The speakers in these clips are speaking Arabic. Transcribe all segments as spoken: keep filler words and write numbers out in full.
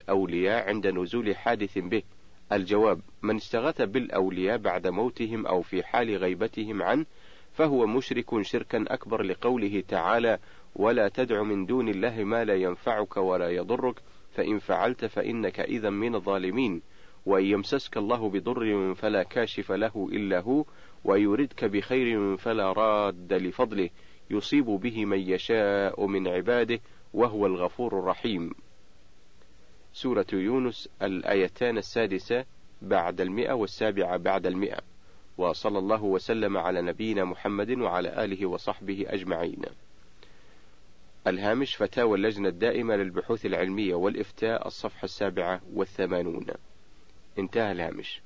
الأولياء عند نزول حادث به؟ الجواب: من استغاث بالأولياء بعد موتهم أو في حال غيبتهم عنه فهو مشرك شركا أكبر، لقوله تعالى: ولا تدع من دون الله ما لا ينفعك ولا يضرك فإن فعلت فإنك إذا من الظالمين. وإن يمسسك الله بضر فلا كاشف له إلا هو ويردك بخير فلا راد لفضله يصيب به من يشاء من عباده وهو الغفور الرحيم. سورة يونس، الآيتان السادسة بعد المئة والسابعة بعد المئة. وصلى الله وسلم على نبينا محمد وعلى آله وصحبه أجمعين. الهامش: فتاوى اللجنة الدائمة للبحوث العلمية والإفتاء، الصفحة السابعة والثمانون. انتهى الهامش.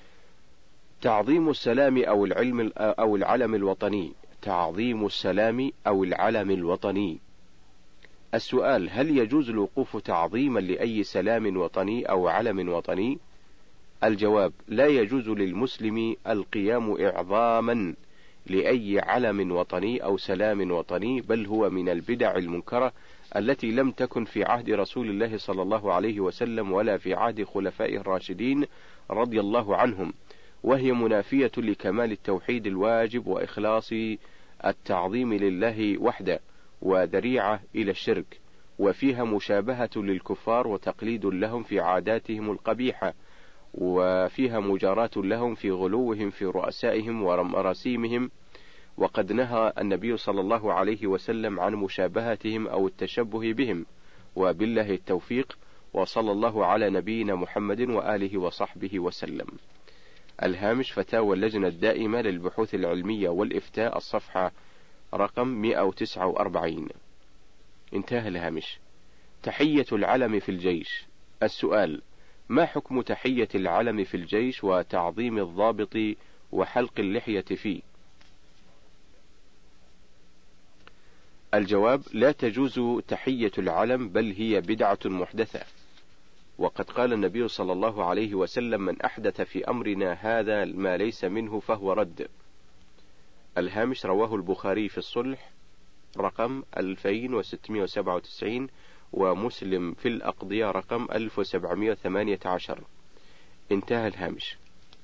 تعظيم السلام أو العلم أو العلم الوطني. تعظيم السلام أو العلم الوطني. السؤال: هل يجوز الوقوف تعظيما لأي سلام وطني أو علم وطني؟ الجواب: لا يجوز للمسلم القيام إعظاما لأي علم وطني أو سلام وطني، بل هو من البدع المنكرة التي لم تكن في عهد رسول الله صلى الله عليه وسلم ولا في عهد خلفائه الراشدين رضي الله عنهم، وهي منافية لكمال التوحيد الواجب وإخلاص التعظيم لله وحده، وذريعة إلى الشرك، وفيها مشابهة للكفار وتقليد لهم في عاداتهم القبيحة، وفيها مجاراة لهم في غلوهم في رؤسائهم ومراسيمهم، وقد نهى النبي صلى الله عليه وسلم عن مشابهتهم أو التشبه بهم، وبالله التوفيق، وصلى الله على نبينا محمد وآله وصحبه وسلم. الهامش: فتاوى اللجنة الدائمة للبحوث العلمية والإفتاء، الصفحة رقم مئة وتسعة وأربعين. انتهى الهامش. تحية العلم في الجيش. السؤال: ما حكم تحية العلم في الجيش وتعظيم الضابط وحلق اللحية فيه؟ الجواب: لا تجوز تحية العلم، بل هي بدعة محدثة، وقد قال النبي صلى الله عليه وسلم: من أحدث في أمرنا هذا ما ليس منه فهو رد. الهامش: رواه البخاري في الصلح رقم ألفين وستمئة وسبعة وتسعين، ومسلم في الأقضية رقم ألف وسبعمئة وثمانية عشر. انتهى الهامش.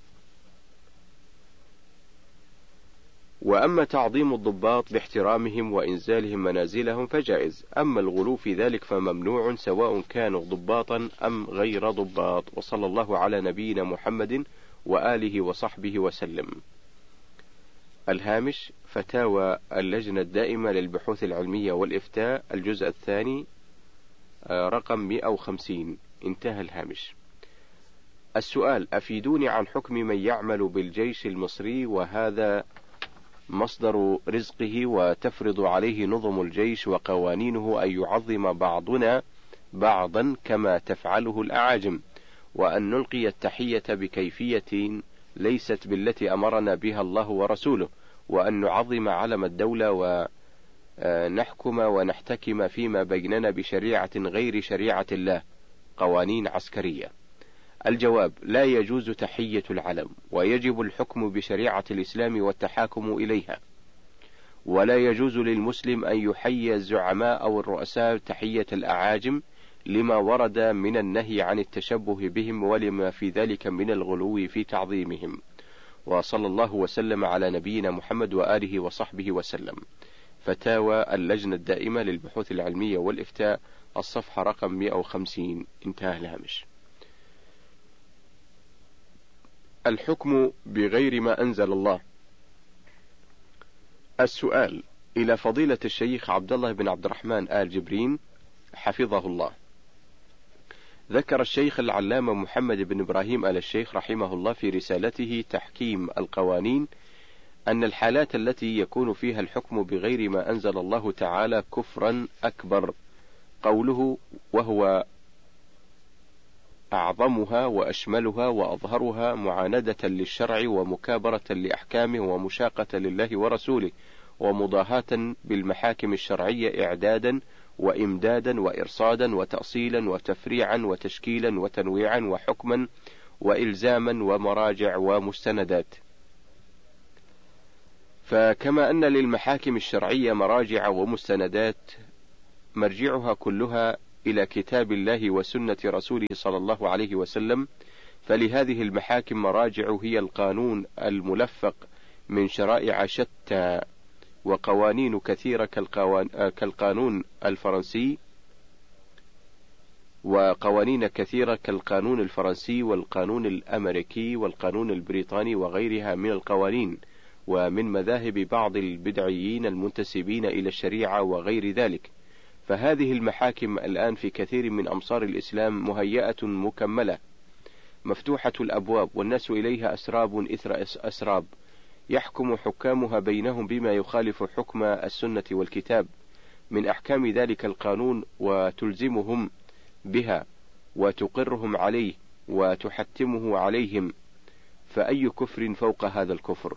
وأما تعظيم الضباط باحترامهم وإنزالهم منازلهم فجائز، أما الغلو في ذلك فممنوع، سواء كانوا ضباطا أم غير ضباط. وصلى الله على نبينا محمد وآله وصحبه وسلم. الهامش: فتاوى اللجنة الدائمة للبحوث العلمية والإفتاء، الجزء الثاني رقم مئة وخمسين. انتهى الهامش. السؤال: أفيدوني عن حكم من يعمل بالجيش المصري وهذا مصدر رزقه، وتفرض عليه نظم الجيش وقوانينه أن يعظم بعضنا بعضا كما تفعله الأعاجم، وأن نلقي التحية بكيفية ليست بالتي أمرنا بها الله ورسوله، وأن نعظم علم الدولة ونحكم ونحتكم فيما بيننا بشريعة غير شريعة الله، قوانين عسكرية. الجواب: لا يجوز تحية العلم، ويجب الحكم بشريعة الإسلام والتحاكم إليها، ولا يجوز للمسلم أن يحيي الزعماء أو الرؤساء تحية الأعاجم، لما ورد من النهي عن التشبه بهم ولما في ذلك من الغلو في تعظيمهم. وصلى الله وسلم على نبينا محمد وآله وصحبه وسلم. فتاوى اللجنة الدائمة للبحوث العلمية والإفتاء، الصفحة رقم مئة وخمسين. انتهى الهامش. الحكم بغير ما أنزل الله. السؤال: إلى فضيلة الشيخ عبد الله بن عبد الرحمن آل جبرين حفظه الله. ذكر الشيخ العلامة محمد بن إبراهيم آل الشيخ رحمه الله في رسالته تحكيم القوانين أن الحالات التي يكون فيها الحكم بغير ما أنزل الله تعالى كفرا أكبر. قوله: وهو أعظمها وأشملها وأظهرها معاندة للشرع ومكابرة لأحكامه ومشاقة لله ورسوله ومضاهاة بالمحاكم الشرعية إعدادا وإمدادا وإرصادا وتأصيلا وتفريعا وتشكيلا وتنويعا وحكما وإلزاما ومراجع ومستندات. فكما أن للمحاكم الشرعية مراجع ومستندات مرجعها كلها إلى كتاب الله وسنة رسوله صلى الله عليه وسلم، فلهذه المحاكم مراجع هي القانون الملفق من شرائع شتى وقوانين كثيرة كالقانون الفرنسي وقوانين كثيرة كالقانون الفرنسي والقانون الأمريكي والقانون البريطاني وغيرها من القوانين، ومن مذاهب بعض البدعيين المنتسبين إلى الشريعة وغير ذلك. فهذه المحاكم الآن في كثير من أمصار الإسلام مهيئة مكملة مفتوحة الأبواب، والناس إليها أسراب إثر أسراب، يحكم حكامها بينهم بما يخالف حكم السنة والكتاب من أحكام ذلك القانون، وتلزمهم بها وتقرهم عليه وتحتمه عليهم، فأي كفر فوق هذا الكفر.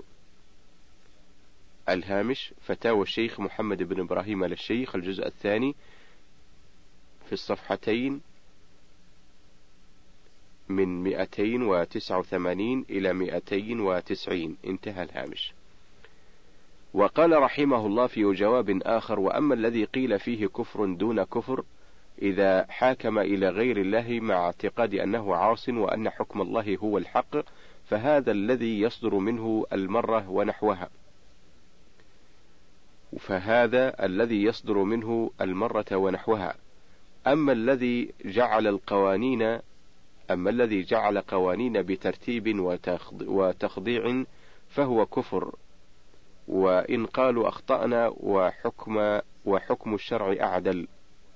الهامش: فتاوى الشيخ محمد بن إبراهيم آل الشيخ، الجزء الثاني، في الصفحتين من مئتين وتسعة وثمانين إلى مئتين وتسعين. انتهى الهامش. وقال رحمه الله في جواب آخر: وأما الذي قيل فيه كفر دون كفر إذا حاكم إلى غير الله مع اعتقاد أنه عاص وأن حكم الله هو الحق، فهذا الذي يصدر منه المرة ونحوها فهذا الذي يصدر منه المرة ونحوها أما الذي جعل القوانين أما الذي جعل قوانين بترتيب وتخضيع فهو كفر، وإن قالوا أخطأنا وحكم وحكم الشرع أعدل.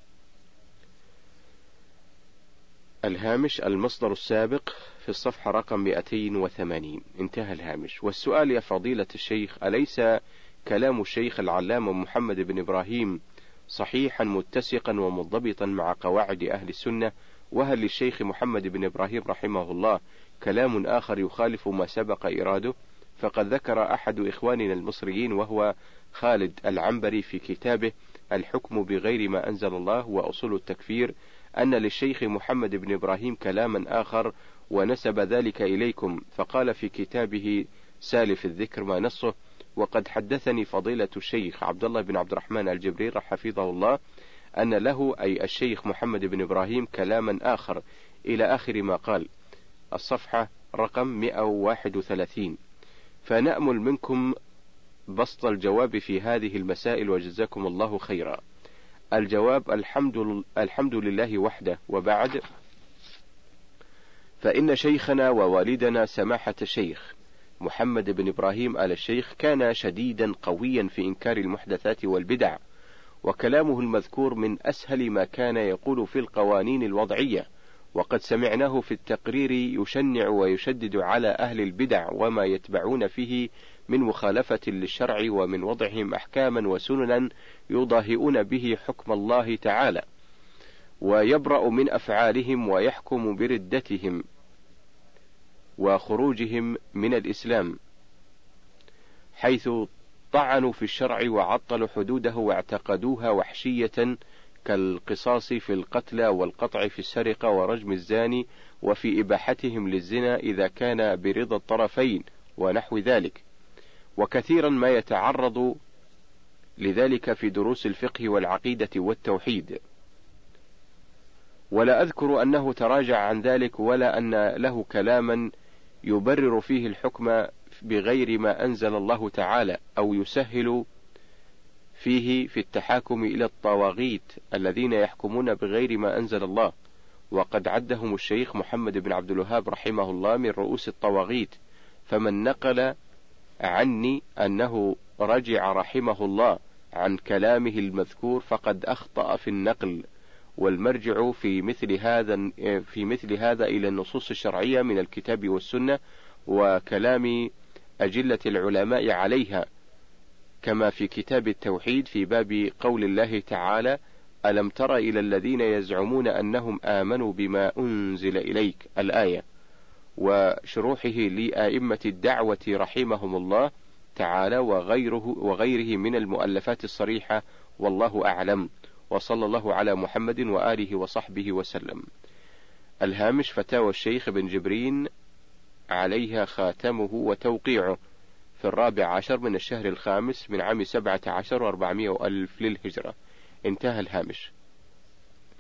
الهامش: المصدر السابق في الصفحة رقم مئتين وثمانين. انتهى الهامش. والسؤال: يا فضيلة الشيخ، أليس كلام الشيخ العلامة محمد بن إبراهيم صحيحا متسقا ومنضبطا مع قواعد أهل السنة؟ وهل للشيخ محمد بن إبراهيم رحمه الله كلام آخر يخالف ما سبق إراده؟ فقد ذكر أحد إخواننا المصريين وهو خالد العنبري في كتابه الحكم بغير ما أنزل الله وأصول التكفير أن للشيخ محمد بن إبراهيم كلاما آخر ونسب ذلك إليكم، فقال في كتابه سالف الذكر ما نصه: وقد حدثني فضيلة الشيخ عبد الله بن عبد الرحمن الجبرير حفظه الله أن له أي الشيخ محمد بن إبراهيم كلاما آخر إلى آخر ما قال. الصفحة رقم مئة وواحد وثلاثين. فنأمل منكم بسط الجواب في هذه المسائل وجزاكم الله خيرا. الجواب: الحمد, الحمد لله وحده، وبعد، فإن شيخنا ووالدنا سماحة الشيخ محمد بن إبراهيم آل الشيخ كان شديدا قويا في إنكار المحدثات والبدع، وكلامه المذكور من أسهل ما كان يقول في القوانين الوضعية، وقد سمعناه في التقرير يشنع ويشدد على أهل البدع وما يتبعون فيه من مخالفة للشرع ومن وضعهم أحكاما وسننا يضاهئون به حكم الله تعالى، ويبرأ من أفعالهم ويحكم بردتهم وخروجهم من الإسلام، حيث طعنوا في الشرع وعطلوا حدوده واعتقدوها وحشية كالقصاص في القتلى والقطع في السرقة ورجم الزاني، وفي إباحتهم للزنا إذا كان برضا الطرفين ونحو ذلك، وكثيرا ما يتعرض لذلك في دروس الفقه والعقيدة والتوحيد. ولا أذكر أنه تراجع عن ذلك ولا أن له كلاما يبرر فيه الحكم بغير ما أنزل الله تعالى أو يسهل فيه في التحاكم إلى الطواغيت الذين يحكمون بغير ما أنزل الله، وقد عدهم الشيخ محمد بن عبد الوهاب رحمه الله من رؤوس الطواغيت. فمن نقل عني أنه رجع رحمه الله عن كلامه المذكور فقد أخطأ في النقل، والمرجع في مثل هذا في مثل هذا إلى النصوص الشرعية من الكتاب والسنة وكلام أجلة العلماء عليها، كما في كتاب التوحيد في باب قول الله تعالى: ألم تر إلى الذين يزعمون أنهم آمنوا بما أنزل إليك، الآية، وشروحه لأئمة الدعوة رحمهم الله تعالى وغيره, وغيره من المؤلفات الصريحة، والله أعلم، وصلى الله على محمد وآله وصحبه وسلم. الهامش: فتاوى الشيخ بن جبرين عليها خاتمه وتوقيعه في الرابع عشر من الشهر الخامس من عام سبعة عشر وأربعمائة ألف للهجرة. انتهى الهامش.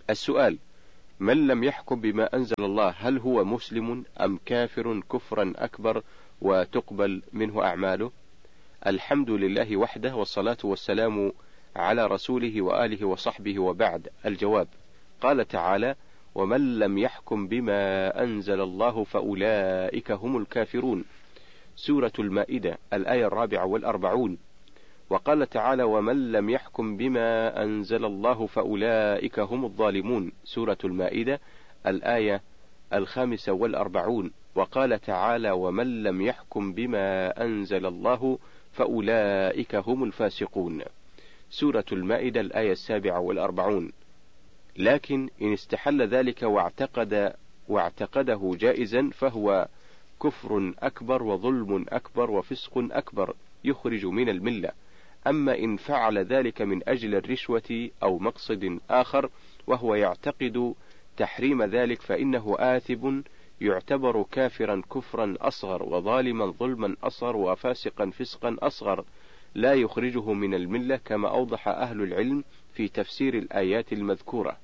السؤال: من لم يحكم بما أنزل الله هل هو مسلم أم كافر كفرا أكبر وتقبل منه أعماله؟ الحمد لله وحده، والصلاة والسلام على رسوله وآله وصحبه، وبعد. الجواب: قال تعالى: ومن لم يحكم بما أنزل الله فأولئك هم الكافرون، سورة المائدة الآية الرابعة والأربعون. وقال تعالى: ومن لم يحكم بما أنزل الله فأولئك هم الظالمون، سورة المائدة الآية الخامسة والأربعون. وقال تعالى: ومن لم يحكم بما أنزل الله فأولئك هم الفاسقون، سورة المائدة الآية السابعة والأربعون. لكن إن استحل ذلك واعتقد واعتقده جائزا فهو كفر أكبر وظلم أكبر وفسق أكبر يخرج من الملة. أما إن فعل ذلك من أجل الرشوة أو مقصد آخر وهو يعتقد تحريم ذلك فإنه آثم، يعتبر كافرا كفرا أصغر، وظالما ظلما أصغر، وفاسقا فسقا أصغر، لا يخرجه من الملة، كما أوضح أهل العلم في تفسير الآيات المذكورة.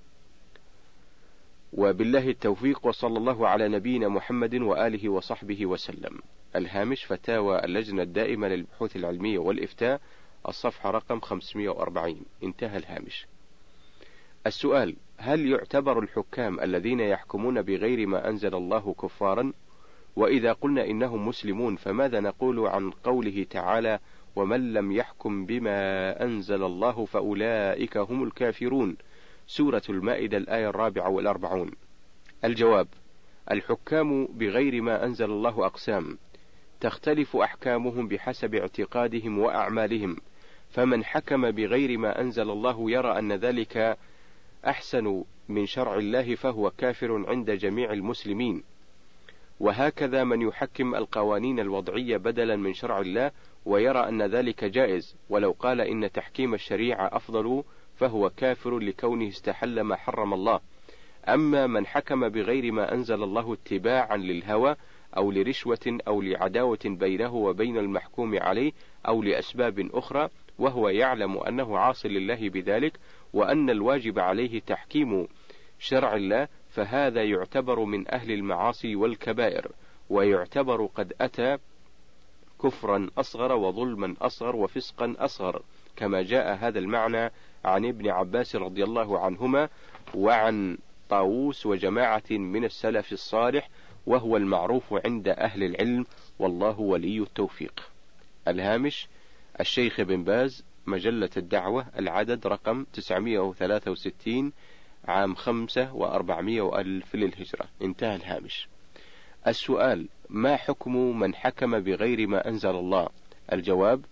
وبالله التوفيق، وصلى الله على نبينا محمد وآله وصحبه وسلم. الهامش: فتاوى اللجنة الدائمة للبحوث العلمية والإفتاء، الصفحة رقم خمسمائة وأربعين. انتهى الهامش. السؤال: هل يعتبر الحكام الذين يحكمون بغير ما أنزل الله كفارا؟ وإذا قلنا إنهم مسلمون فماذا نقول عن قوله تعالى: ومن لم يحكم بما أنزل الله فأولئك هم الكافرون، سورة المائدة الآية الرابعة والأربعون. الجواب: الحكام بغير ما أنزل الله أقسام، تختلف أحكامهم بحسب اعتقادهم وأعمالهم، فمن حكم بغير ما أنزل الله يرى أن ذلك أحسن من شرع الله فهو كافر عند جميع المسلمين. وهكذا من يحكم القوانين الوضعية بدلا من شرع الله ويرى أن ذلك جائز، ولو قال إن تحكيم الشريعة أفضل فهو كافر لكونه استحل ما حرم الله. أما من حكم بغير ما أنزل الله اتباعا للهوى أو لرشوة أو لعداوة بينه وبين المحكوم عليه أو لأسباب أخرى، وهو يعلم أنه عاص لله بذلك وأن الواجب عليه تحكيم شرع الله، فهذا يعتبر من أهل المعاصي والكبائر، ويعتبر قد أتى كفرا أصغر وظلما أصغر وفسقا أصغر، كما جاء هذا المعنى عن ابن عباس رضي الله عنهما وعن طاووس وجماعة من السلف الصالح، وهو المعروف عند أهل العلم، والله ولي التوفيق. الهامش: الشيخ بن باز، مجلة الدعوة، العدد رقم تسعمائة وثلاثة وستين، عام خمسة وأربعمائة وألف للهجرة. انتهى الهامش. السؤال: ما حكم من حكم بغير ما أنزل الله؟ الجواب: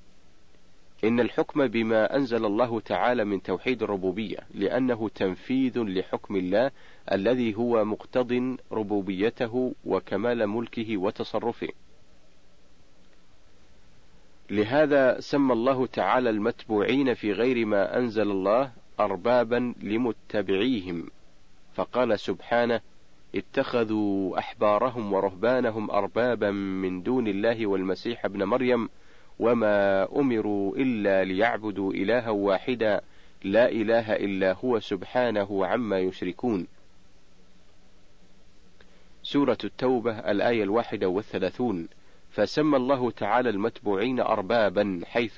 إن الحكم بما أنزل الله تعالى من توحيد الربوبية، لأنه تنفيذ لحكم الله الذي هو مقتض ربوبيته وكمال ملكه وتصرفه. لهذا سمى الله تعالى المتبوعين في غير ما أنزل الله أربابا لمتبعيهم، فقال سبحانه: اتخذوا أحبارهم ورهبانهم أربابا من دون الله والمسيح ابن مريم وما أمروا إلا ليعبدوا إلها واحدا لا إله إلا هو سبحانه عما يشركون، سورة التوبة الآية الواحدة والثلاثون. فسمى الله تعالى المتبوعين أربابا حيث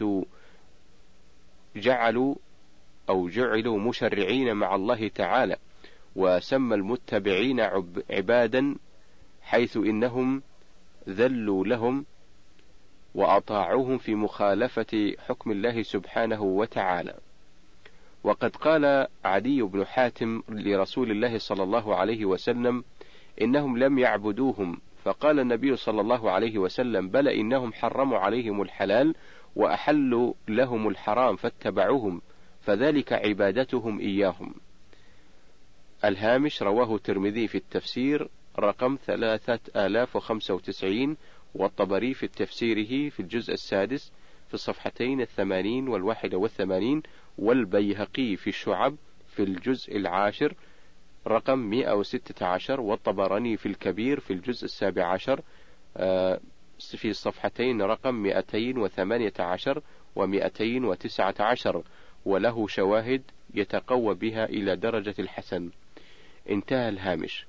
جعلوا أو جعلوا مشرعين مع الله تعالى، وسمى المتبعين عبادا حيث إنهم ذلوا لهم وأطاعوهم في مخالفة حكم الله سبحانه وتعالى. وقد قال عدي بن حاتم لرسول الله صلى الله عليه وسلم: إنهم لم يعبدوهم، فقال النبي صلى الله عليه وسلم: بل إنهم حرموا عليهم الحلال وأحلوا لهم الحرام فاتبعوهم، فذلك عبادتهم إياهم. الهامش: رواه الترمذي في التفسير رقم ثلاثة آلاف وخمسة وتسعين، والطبري في تفسيره في الجزء السادس في الصفحتين الثمانين والواحدة والثمانين، والبيهقي في الشعب في الجزء العاشر رقم مئة وستة عشر، والطبراني في الكبير في الجزء السابع عشر في الصفحتين رقم مئتين وثمانية عشر ومئتين وتسعة عشر، وله شواهد يتقوى بها إلى درجة الحسن. انتهى الهامش.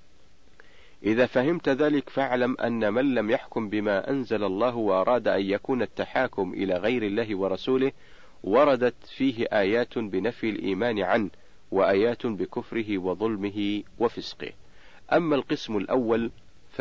إذا فهمت ذلك فاعلم أن من لم يحكم بما أنزل الله وأراد أن يكون التحاكم إلى غير الله ورسوله وردت فيه آيات بنفي الإيمان عنه وآيات بكفره وظلمه وفسقه. أما القسم الأول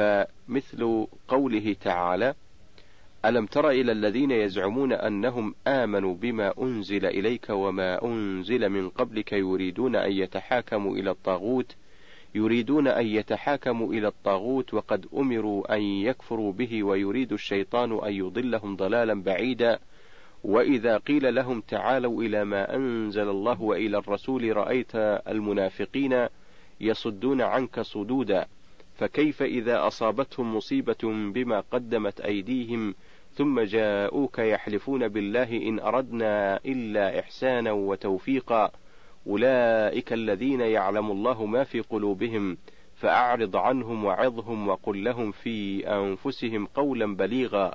فمثل قوله تعالى: ألم تر إلى الذين يزعمون أنهم آمنوا بما أنزل إليك وما أنزل من قبلك يريدون أن يتحاكموا إلى الطاغوت يريدون أن يتحاكموا إلى الطاغوت وقد أمروا أن يكفروا به ويريد الشيطان أن يضلهم ضلالا بعيدا. وإذا قيل لهم تعالوا إلى ما أنزل الله وإلى الرسول رأيت المنافقين يصدون عنك صدودا. فكيف إذا أصابتهم مصيبة بما قدمت أيديهم ثم جاءوك يحلفون بالله إن أردنا إلا إحسانا وتوفيقا أولئك الذين يعلم الله ما في قلوبهم فأعرض عنهم وعظهم وقل لهم في أنفسهم قولا بليغا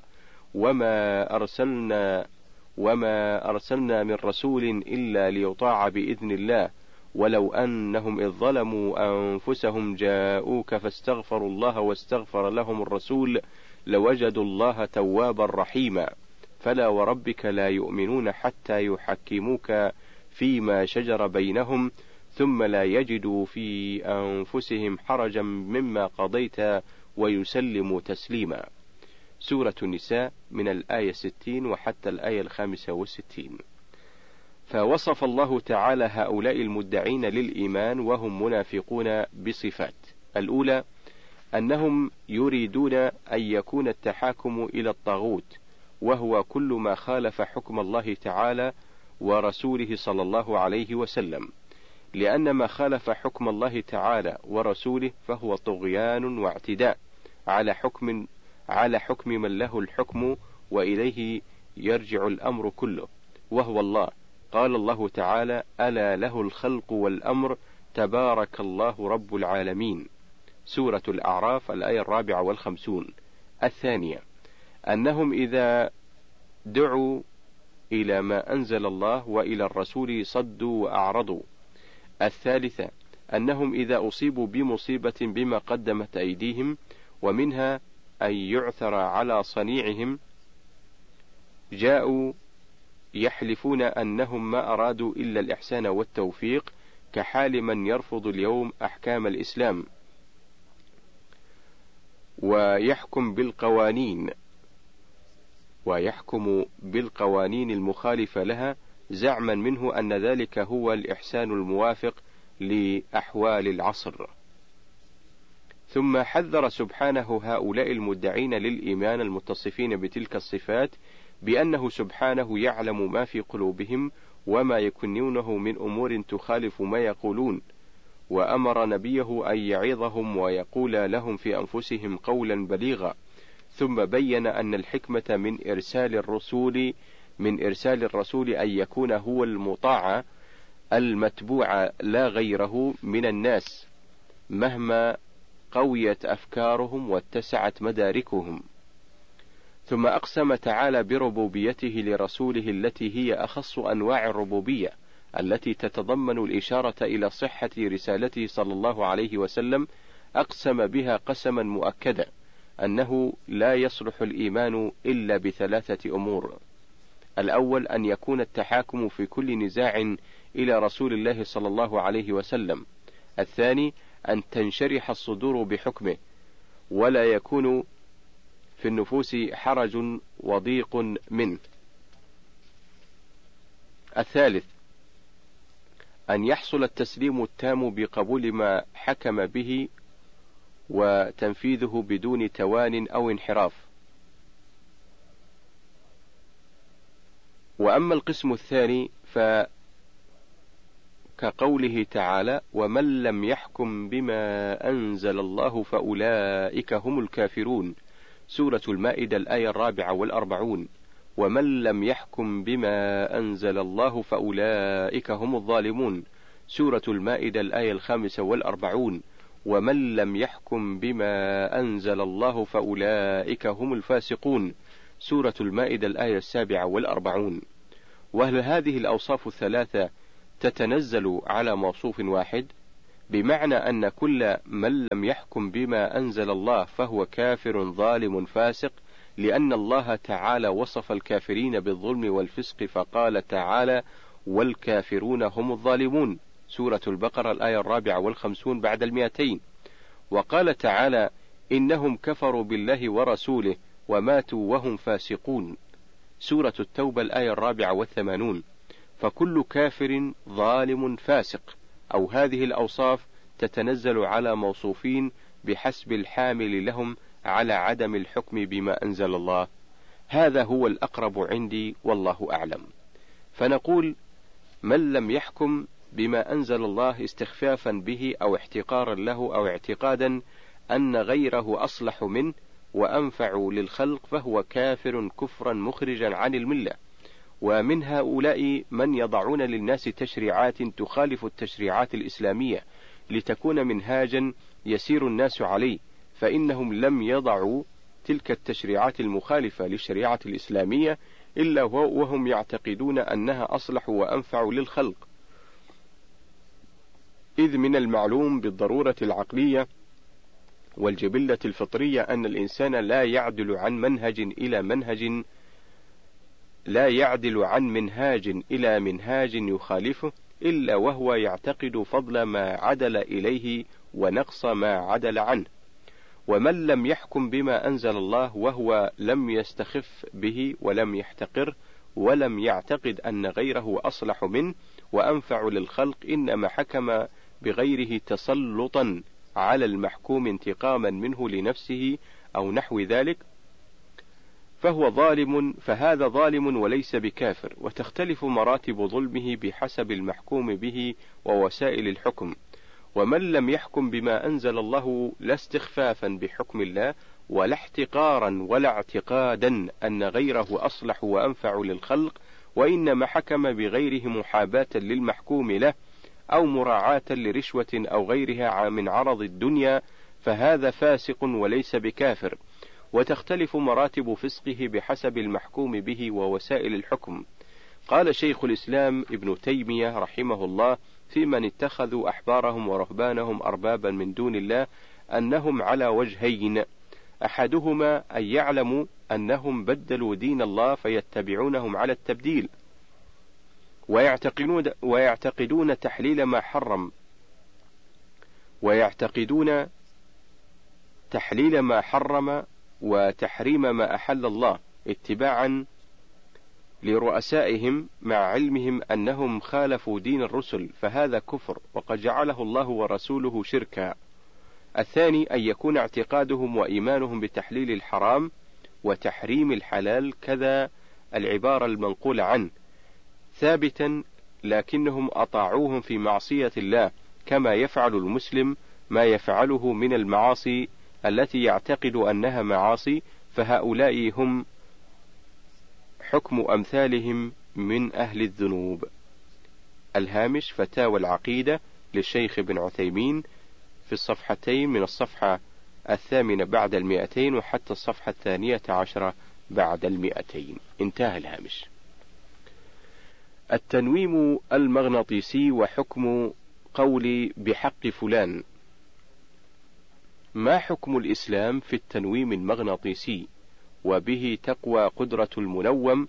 وما أرسلنا وما أرسلنا من رسول إلا ليطاع بإذن الله ولو أنهم إذ ظلموا أنفسهم جاءوك فاستغفروا الله واستغفر لهم الرسول لوجدوا الله توابا رحيما. فلا وربك لا يؤمنون حتى يحكموك فيما شجر بينهم ثم لا يجدوا في أنفسهم حرجا مما قضيت ويسلموا تسليما. سورة النساء من الآية ستين وحتى الآية الخامسة والستين. فوصف الله تعالى هؤلاء المدعين للإيمان وهم منافقون بصفات: الأولى أنهم يريدون أن يكون التحاكم إلى الطاغوت وهو كل ما خالف حكم الله تعالى ورسوله صلى الله عليه وسلم، لأن ما خالف حكم الله تعالى ورسوله فهو طغيان واعتداء على حكم على حكم من له الحكم وإليه يرجع الأمر كله وهو الله. قال الله تعالى: ألا له الخلق والأمر تبارك الله رب العالمين. سورة الأعراف الآية الرابعة والخمسون. الثانية أنهم إذا دعوا إلى ما أنزل الله وإلى الرسول صدوا وأعرضوا. الثالثة أنهم إذا أصيبوا بمصيبة بما قدمت أيديهم ومنها أن يعثر على صنيعهم جاءوا يحلفون أنهم ما أرادوا إلا الإحسان والتوفيق كحال من يرفض اليوم أحكام الإسلام ويحكم بالقوانين ويحكم بالقوانين المخالفة لها زعما منه أن ذلك هو الإحسان الموافق لأحوال العصر. ثم حذر سبحانه هؤلاء المدعين للإيمان المتصفين بتلك الصفات بأنه سبحانه يعلم ما في قلوبهم وما يكنونه من أمور تخالف ما يقولون، وأمر نبيه أن يعظهم ويقول لهم في أنفسهم قولا بليغا. ثم بين أن الحكمة من إرسال الرسول من إرسال الرسول أن يكون هو المطاع المتبوع لا غيره من الناس مهما قويت أفكارهم واتسعت مداركهم. ثم أقسم تعالى بربوبيته لرسوله التي هي أخص أنواع الربوبية التي تتضمن الإشارة إلى صحة رسالته صلى الله عليه وسلم. أقسم بها قسما مؤكدا أنه لا يصلح الإيمان إلا بثلاثة أمور: الأول أن يكون التحاكم في كل نزاع إلى رسول الله صلى الله عليه وسلم. الثاني أن تنشرح الصدور بحكمه ولا يكون في النفوس حرج وضيق منه. الثالث أن يحصل التسليم التام بقبول ما حكم به وتنفيذه بدون توان أو انحراف. وأما القسم الثاني فكقوله تعالى: ومن لم يحكم بما أنزل الله فأولئك هم الكافرون. سورة المائدة الآية الرابعة والأربعون. ومن لم يحكم بما أنزل الله فأولئك هم الظالمون. سورة المائدة الآية الخامسة والأربعون. ومن لم يحكم بما أنزل الله فأولئك هم الفاسقون. سورة المائدة الآية السابعة والأربعون. وهل هذه الأوصاف الثلاثة تتنزل على موصوف واحد، بمعنى أن كل من لم يحكم بما أنزل الله فهو كافر ظالم فاسق، لأن الله تعالى وصف الكافرين بالظلم والفسق فقال تعالى: والكافرون هم الظالمون، سورة البقرة الآية الرابعة والخمسون بعد المئتين. وقال تعالى: إنهم كفروا بالله ورسوله وماتوا وهم فاسقون، سورة التوبة الآية الرابعة والثمانون. فكل كافر ظالم فاسق، أو هذه الأوصاف تتنزل على موصوفين بحسب الحامل لهم على عدم الحكم بما أنزل الله. هذا هو الأقرب عندي والله أعلم. فنقول: من لم يحكم بما أنزل الله استخفافا به أو احتقارا له أو اعتقادا أن غيره أصلح منه وأنفع للخلق فهو كافر كفرا مخرجا عن الملة. ومن هؤلاء من يضعون للناس تشريعات تخالف التشريعات الإسلامية لتكون منهاجا يسير الناس عليه، فإنهم لم يضعوا تلك التشريعات المخالفة للشريعة الإسلامية إلا وهم يعتقدون أنها أصلح وأنفع للخلق، إذ من المعلوم بالضرورة العقلية والجبلة الفطرية أن الإنسان لا يعدل عن منهج إلى منهج لا يعدل عن منهاج إلى منهاج يخالفه إلا وهو يعتقد فضل ما عدل إليه ونقص ما عدل عنه. ومن لم يحكم بما أنزل الله وهو لم يستخف به ولم يحتقر ولم يعتقد أن غيره أصلح منه وأنفع للخلق، إنما حكم بغيره تسلطا على المحكوم انتقاما منه لنفسه أو نحو ذلك، فهو ظالم، فهذا ظالم وليس بكافر. وتختلف مراتب ظلمه بحسب المحكوم به ووسائل الحكم. ومن لم يحكم بما أنزل الله لا استخفافا بحكم الله ولا احتقارا ولا اعتقادا أن غيره أصلح وأنفع للخلق، وإنما حكم بغيره محاباة للمحكوم له أو مراعاة لرشوة أو غيرها من عرض الدنيا، فهذا فاسق وليس بكافر. وتختلف مراتب فسقه بحسب المحكوم به ووسائل الحكم. قال شيخ الإسلام ابن تيمية رحمه الله في من اتخذوا أحبارهم ورهبانهم أربابا من دون الله أنهم على وجهين: أحدهما أن يعلموا أنهم بدلوا دين الله فيتبعونهم على التبديل ويعتقدون, ويعتقدون تحليل ما حرم ويعتقدون تحليل ما حرم وتحريم ما أحل الله اتباعا لرؤسائهم مع علمهم أنهم خالفوا دين الرسل، فهذا كفر وقد جعله الله ورسوله شركا. الثاني أن يكون اعتقادهم وإيمانهم بتحليل الحرام وتحريم الحلال كذا العبارة المنقولة عنه ثابتا، لكنهم أطاعوهم في معصية الله كما يفعل المسلم ما يفعله من المعاصي التي يعتقد أنها معاصي، فهؤلاء هم حكم أمثالهم من أهل الذنوب. الهامش: فتاوى العقيدة للشيخ ابن عثيمين في الصفحتين من الصفحة الثامنة بعد المئتين وحتى الصفحة الثانية عشرة بعد المئتين. انتهى الهامش. التنويم المغناطيسي وحكم قولي بحق فلان. ما حكم الإسلام في التنويم المغناطيسي؟ وبه تقوى قدرة المنوم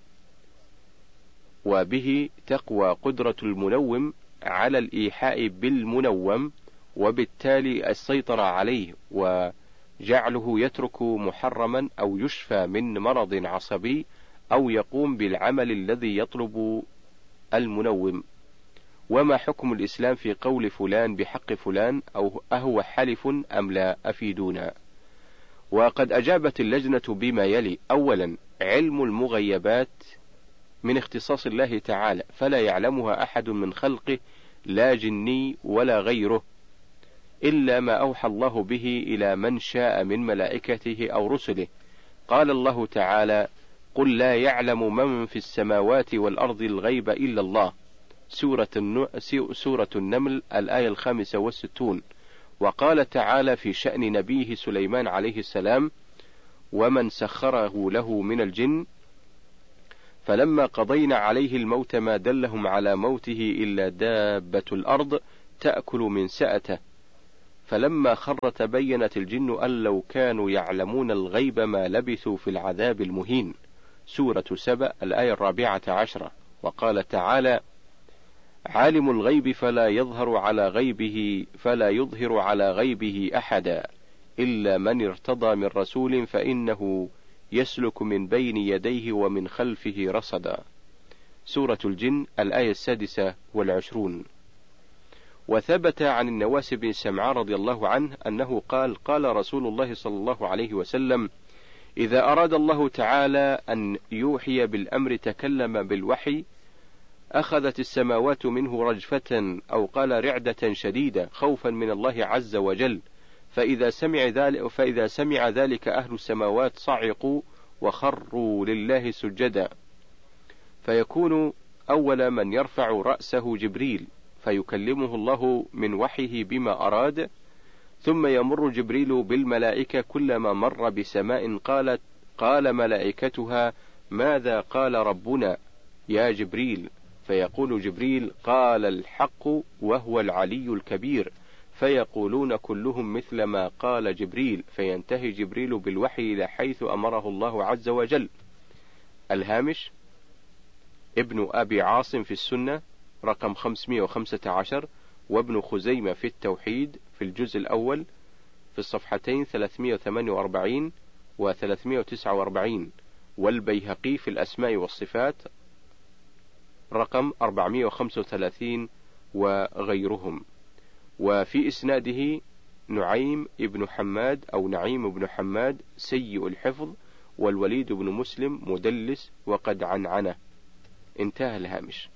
وبه تقوى قدرة المنوم على الإيحاء بالمنوم، وبالتالي السيطرة عليه وجعله يترك محرما أو يشفى من مرض عصبي أو يقوم بالعمل الذي يطلب المنوم. وما حكم الإسلام في قول فلان بحق فلان، أو أهو حلف أم لا؟ أفيدونا. وقد أجابت اللجنة بما يلي: أولا، علم المغيبات من اختصاص الله تعالى، فلا يعلمها أحد من خلقه لا جني ولا غيره إلا ما أوحى الله به إلى من شاء من ملائكته أو رسله. قال الله تعالى: قل لا يعلم من في السماوات والأرض الغيب إلا الله، سورة, سورة النمل الآية الخامسة والستون. وقال تعالى في شأن نبيه سليمان عليه السلام: ومن سخره له من الجن فلما قضينا عليه الموت ما دلهم على موته إلا دابة الأرض تأكل من سأته، فلما خر تبينت الجن أن لو كانوا يعلمون الغيب ما لبثوا في العذاب المهين. سورة سبأ الآية الرابعة عشرة. وقال تعالى: عالم الغيب فلا يظهر على غيبه فلا يظهر على غيبه أحدا إلا من ارتضى من رسول فإنه يسلك من بين يديه ومن خلفه رصدا. سورة الجن الآية السادسة والعشرون. وثبت عن النواس بن سمعان رضي الله عنه أنه قال: قال رسول الله صلى الله عليه وسلم: إذا أراد الله تعالى أن يوحي بالأمر تكلم بالوحي، أخذت السماوات منه رجفة أو قال رعدة شديدة خوفا من الله عز وجل، فإذا سمع ذلك, فإذا سمع ذلك أهل السماوات صعقوا وخروا لله سجدا، فيكون أول من يرفع رأسه جبريل فيكلمه الله من وحيه بما أراد، ثم يمر جبريل بالملائكة كلما مر بسماء قالت قال ملائكتها: ماذا قال ربنا يا جبريل؟ فيقول جبريل: قال الحق وهو العلي الكبير، فيقولون كلهم مثل ما قال جبريل، فينتهي جبريل بالوحي إلى حيث أمره الله عز وجل. الهامش: ابن أبي عاصم في السنة رقم خمسمائة وخمسة عشر، وابن خزيمة في التوحيد في الجزء الأول في الصفحتين ثلاثمائة وثمانية وأربعين و ثلاثمائة وتسعة وأربعين، والبيهقي في الأسماء والصفات رقم أربعمائة وخمسة وثلاثين وغيرهم. وفي إسناده نعيم ابن حماد أو نعيم بن حماد سيء الحفظ، والوليد بن مسلم مدلس وقد عنعنه. انتهى الهامش.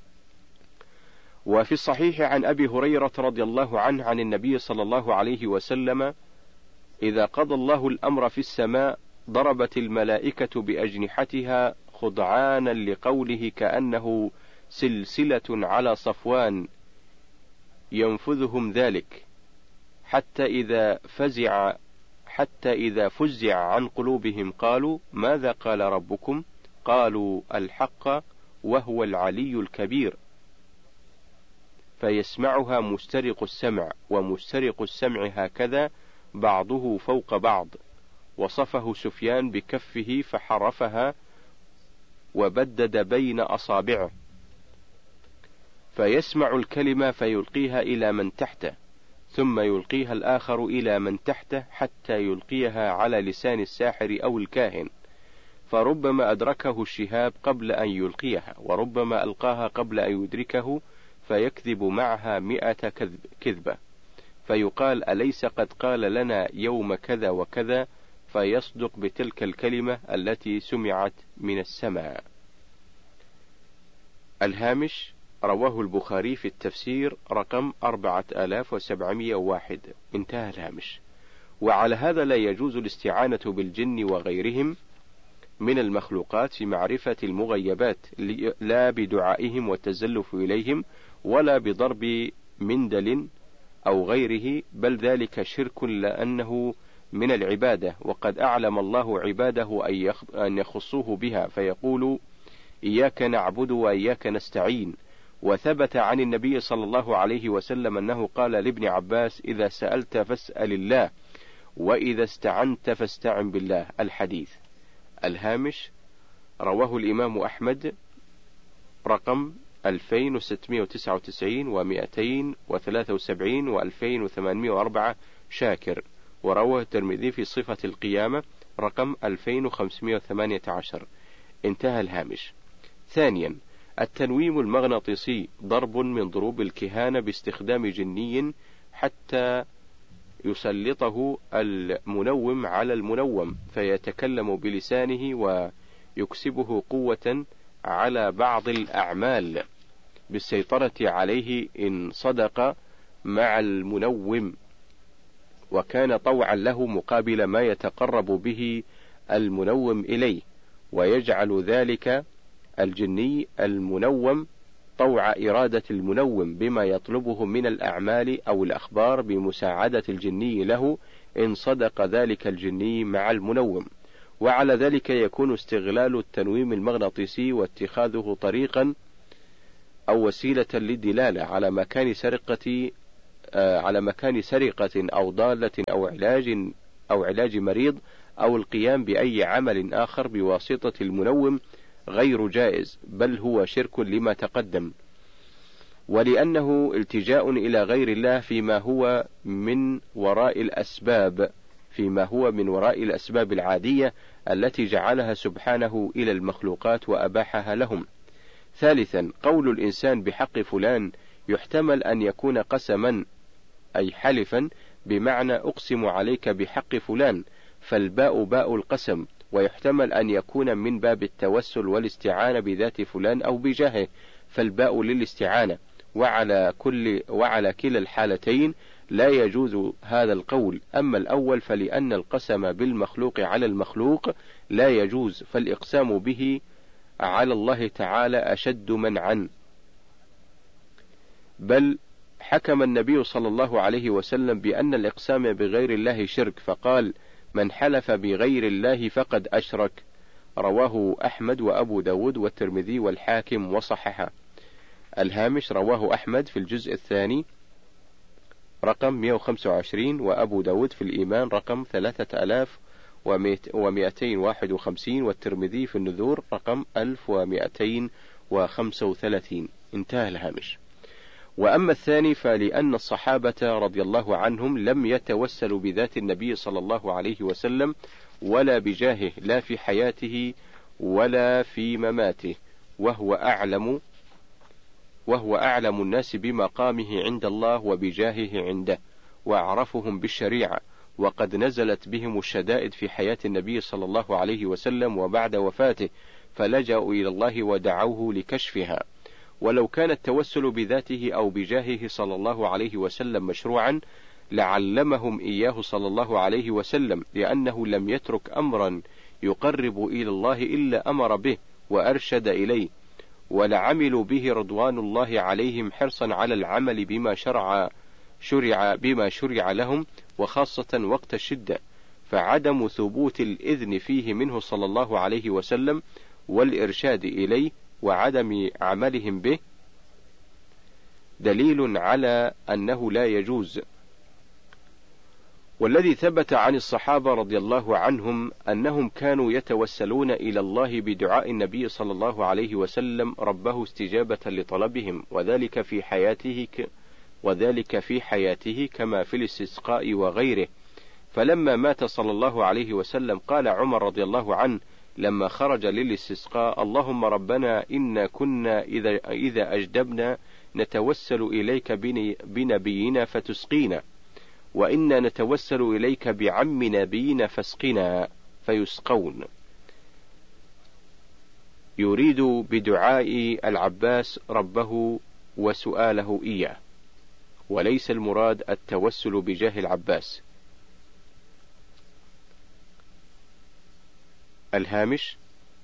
وفي الصحيح عن أبي هريرة رضي الله عنه عن النبي صلى الله عليه وسلم: إذا قضى الله الأمر في السماء ضربت الملائكة بأجنحتها خضعانا لقوله كأنه سلسلة على صفوان ينفذهم ذلك، حتى إذا فزع حتى إذا فزع عن قلوبهم قالوا: ماذا قال ربكم؟ قالوا: الحق وهو العلي الكبير، فيسمعها مسترق السمع، ومسترق السمع هكذا بعضه فوق بعض. وصفه سفيان بكفه فحرفها وبدد بين أصابعه، فيسمع الكلمة فيلقيها إلى من تحته، ثم يلقيها الآخر إلى من تحته حتى يلقيها على لسان الساحر أو الكاهن، فربما أدركه الشهاب قبل أن يلقيها، وربما ألقاها قبل أن يدركه، فيكذب معها مئة كذبة، فيقال: أليس قد قال لنا يوم كذا وكذا؟ فيصدق بتلك الكلمة التي سمعت من السماء. الهامش: رواه البخاري في التفسير رقم أربعة آلاف وسبعمائة وواحد. انتهى الهامش. وعلى هذا لا يجوز الاستعانة بالجن وغيرهم من المخلوقات في معرفة المغيبات، لا بدعائهم والتزلف إليهم، ولا بضرب مندل أو غيره، بل ذلك شرك لأنه من العبادة، وقد أعلم الله عباده أن يخصوه بها، فيقول: إياك نعبد وإياك نستعين. وثبت عن النبي صلى الله عليه وسلم أنه قال لابن عباس: إذا سألت فاسأل الله، وإذا استعنت فاستعن بالله. الحديث. الهامش: رواه الإمام أحمد رقم ألفين وستمائة وتسعة وتسعين ومئتين وثلاثة وسبعين وألفين وثمانمائة وأربعة شاكر، ورواه الترمذي في صفة القيامة رقم ألفين وخمسمائة وثمانية عشر. انتهى الهامش. ثانيا: التنويم المغناطيسي ضرب من ضروب الكهانة باستخدام جني حتى يسلطه المنوم على المنوم، فيتكلم بلسانه ويكسبه قوة على بعض الأعمال بالسيطرة عليه إن صدق مع المنوم، وكان طوعا له مقابل ما يتقرب به المنوم إليه، ويجعل ذلك الجني المنوم طوع إرادة المنوم بما يطلبه من الأعمال أو الأخبار بمساعدة الجني له إن صدق ذلك الجني مع المنوم. وعلى ذلك يكون استغلال التنويم المغناطيسي واتخاذه طريقا أو وسيلة للدلالة على مكان سرقة على مكان سرقة أو ضالة أو علاج أو علاج مريض أو القيام بأي عمل آخر بواسطة المنوم غير جائز، بل هو شرك لما تقدم، ولأنه التجاء إلى غير الله فيما هو من وراء الأسباب فيما هو من وراء الأسباب العادية التي جعلها سبحانه إلى المخلوقات وأباحها لهم. ثالثا، قول الإنسان بحق فلان يحتمل أن يكون قسما، أي حلفا، بمعنى أقسم عليك بحق فلان، فالباء باء القسم، ويحتمل أن يكون من باب التوسل والاستعانة بذات فلان أو بجاهه، فالباء للاستعانة، وعلى كل وعلى كلا الحالتين لا يجوز هذا القول. أما الأول فلأن القسم بالمخلوق على المخلوق لا يجوز، فالإقسام به على الله تعالى أشد منعا، بل حكم النبي صلى الله عليه وسلم بأن الإقسام بغير الله شرك، فقال: من حلف بغير الله فقد أشرك. رواه أحمد وأبو داود والترمذي والحاكم وصححه. الهامش: رواه أحمد في الجزء الثاني رقم مئة وخمسة وعشرين، وأبو داود في الإيمان رقم ثلاثة آلاف ومئتين وواحد وخمسين، والترمذي في النذور رقم ألف ومئتين وخمسة وثلاثين. انتهى الهامش. وأما الثاني فلأن الصحابة رضي الله عنهم لم يتوسلوا بذات النبي صلى الله عليه وسلم ولا بجاهه، لا في حياته ولا في مماته، وهو أعلم وهو أعلم الناس بمقامه عند الله وبجاهه عنده، وأعرفهم بالشريعة، وقد نزلت بهم الشدائد في حياة النبي صلى الله عليه وسلم وبعد وفاته، فلجأوا إلى الله ودعوه لكشفها. ولو كان التوسل بذاته أو بجاهه صلى الله عليه وسلم مشروعا لعلمهم إياه صلى الله عليه وسلم، لأنه لم يترك أمرا يقرب إلى الله إلا أمر به وأرشد إليه، ولعملوا به رضوان الله عليهم حرصا على العمل بما شرع شرع بما شرع لهم، وخاصة وقت الشدة، فعدم ثبوت الإذن فيه منه صلى الله عليه وسلم والإرشاد إليه وعدم عملهم به دليل على أنه لا يجوز. والذي ثبت عن الصحابة رضي الله عنهم أنهم كانوا يتوسلون إلى الله بدعاء النبي صلى الله عليه وسلم ربه استجابة لطلبهم، وذلك في حياته ك... وذلك في حياته كما في الاستسقاء وغيره. فلما مات صلى الله عليه وسلم قال عمر رضي الله عنه لما خرج للاستسقاء: اللهم ربنا إنا كنا إذا, إذا أجدبنا نتوسل إليك بنبينا فتسقينا، وإنا نتوسل إليك بعم نبينا فاسقنا، فيسقون. يريد بدعاء العباس ربه وسؤاله إياه، وليس المراد التوسل بجاه العباس. الهامش: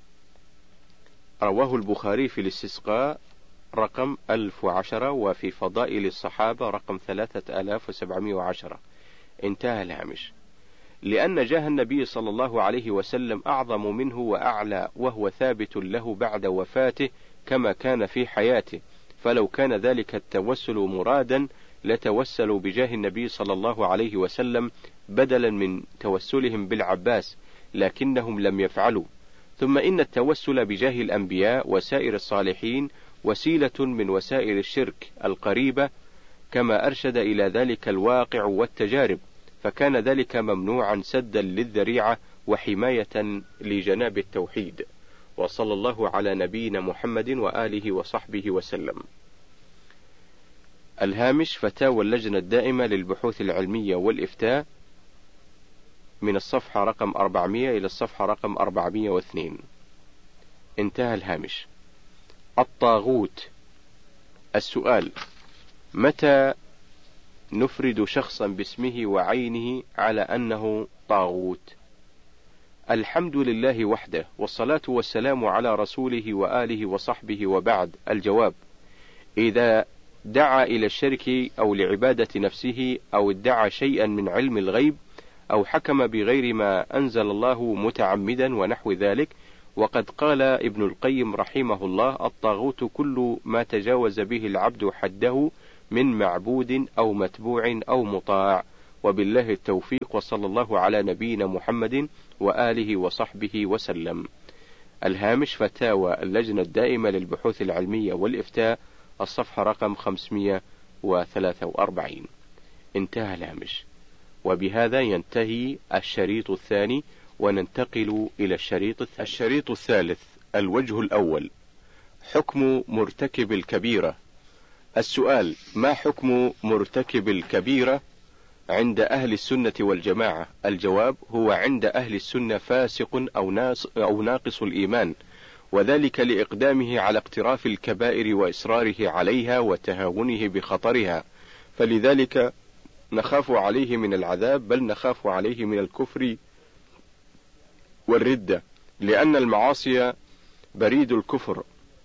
رواه البخاري في الاستسقاء رقم ألف وعشرة، وفي فضائل الصحابة رقم ثلاثة آلاف وسبعمائة وعشرة. انتهى الهامش. لأن جاه النبي صلى الله عليه وسلم أعظم منه وأعلى، وهو ثابت له بعد وفاته كما كان في حياته، فلو كان ذلك التوسل مرادا لتوسلوا بجاه النبي صلى الله عليه وسلم بدلا من توسلهم بالعباس، لكنهم لم يفعلوا. ثم إن التوسل بجاه الأنبياء وسائر الصالحين وسيلة من وسائل الشرك القريبة، كما أرشد إلى ذلك الواقع والتجارب، فكان ذلك ممنوعا سدا للذريعة وحماية لجناب التوحيد. وصلى الله على نبينا محمد وآله وصحبه وسلم. الهامش: فتاوى اللجنة الدائمة للبحوث العلمية والإفتاء، من الصفحة رقم أربعمائة إلى الصفحة رقم أربعمائة واثنين. انتهى الهامش. الطاغوت. السؤال: متى نفرد شخصا باسمه وعينه على أنه طاغوت؟ الحمد لله وحده، والصلاة والسلام على رسوله وآله وصحبه، وبعد. الجواب: إذا دعا إلى الشرك أو لعبادة نفسه أو ادعى شيئا من علم الغيب أو حكم بغير ما أنزل الله متعمدا ونحو ذلك. وقد قال ابن القيم رحمه الله: الطاغوت كل ما تجاوز به العبد حده من معبود أو متبوع أو مطاع. وبالله التوفيق، وصلى الله على نبينا محمد وآله وصحبه وسلم. الهامش: فتاوى اللجنة الدائمة للبحوث العلمية والإفتاء، الصفحة رقم خمسمائة وثلاثة وأربعين. انتهى الهامش. وبهذا ينتهي الشريط الثاني، وننتقل إلى الشريط الثالث. الشريط الثالث: الوجه الأول، حكم مرتكب الكبيرة. السؤال: ما حكم مرتكب الكبيرة عند أهل السنة والجماعة؟ الجواب: هو عند أهل السنة فاسق أو, ناس أو ناقص الإيمان، وذلك لإقدامه على اقتراف الكبائر وإصراره عليها وتهاونه بخطرها، فلذلك نخاف عليه من العذاب، بل نخاف عليه من الكفر والردة، لأن المعاصي بريد الكفر،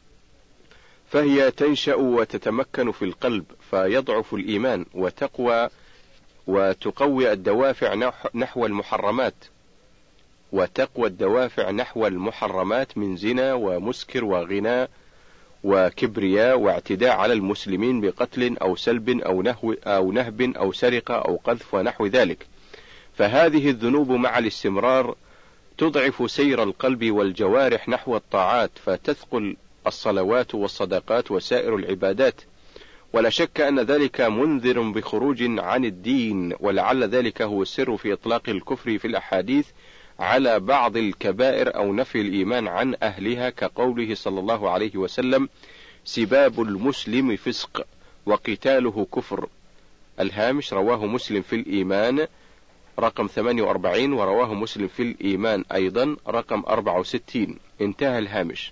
فهي تنشأ وتتمكن في القلب، فيضعف الإيمان وتقوى وتقوي الدوافع نحو المحرمات وتقوى الدوافع نحو المحرمات من زنا ومسكر وغناء وكبرياء واعتداء على المسلمين بقتل أو سلب أو نهو أو نهب أو سرقة أو قذف ونحو ذلك. فهذه الذنوب مع الاستمرار تضعف سير القلب والجوارح نحو الطاعات، فتثقل الصلوات والصدقات وسائر العبادات، ولا شك أن ذلك منذر بخروج عن الدين، ولعل ذلك هو السر في إطلاق الكفر في الأحاديث على بعض الكبائر أو نفي الإيمان عن أهلها، كقوله صلى الله عليه وسلم: سباب المسلم فسق وقتاله كفر. الهامش: رواه مسلم في الإيمان رقم ثمانية وأربعين، ورواه مسلم في الإيمان أيضا رقم أربعة وستين. انتهى الهامش.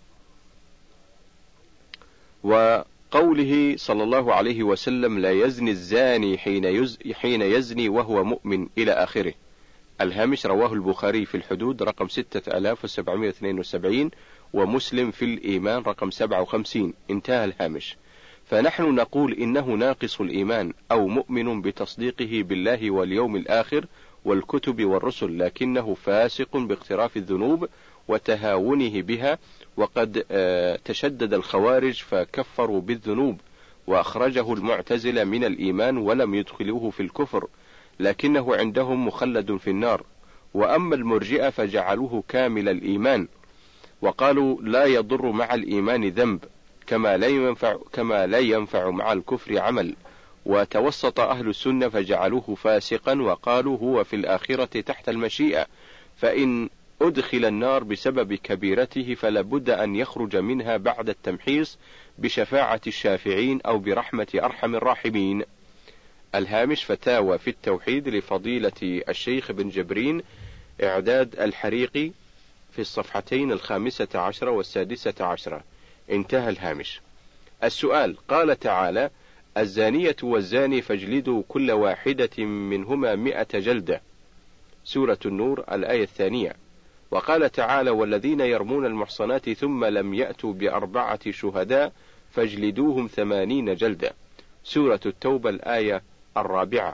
وقوله صلى الله عليه وسلم: لا يزني الزاني حين, يز حين يزني وهو مؤمن إلى آخره. الهامش: رواه البخاري في الحدود رقم ستة آلاف وسبعمائة واثنين وسبعين، ومسلم في الإيمان رقم سبعة وخمسين. انتهى الهامش. فنحن نقول إنه ناقص الإيمان أو مؤمن بتصديقه بالله واليوم الآخر والكتب والرسل، لكنه فاسق باقتراف الذنوب وتهاونه بها. وقد تشدد الخوارج فكفروا بالذنوب، وأخرجه المعتزلة من الإيمان ولم يدخلوه في الكفر، لكنه عندهم مخلد في النار. وأما المرجئة فجعلوه كامل الإيمان، وقالوا لا يضر مع الإيمان ذنب، كما لا ينفع, كما لا ينفع مع الكفر عمل. وتوسط أهل السنة فجعلوه فاسقا، وقالوا هو في الآخرة تحت المشيئة، فإن أدخل النار بسبب كبيرته فلا بد أن يخرج منها بعد التمحيص بشفاعة الشافعين أو برحمة أرحم الراحمين. الهامش: فتاوى في التوحيد لفضيلة الشيخ بن جبرين، إعداد الحريقي، في الصفحتين الخامسة عشرة والسادسة عشرة. انتهى الهامش. السؤال: قال تعالى: الزانية والزاني فاجلدوا كل واحدة منهما مئة جلدة، سورة النور الآية الثانية. وقال تعالى: والذين يرمون المحصنات ثم لم يأتوا بأربعة شهداء فاجلدوهم ثمانين جلدة، سورة التوبة الآية الرابعة.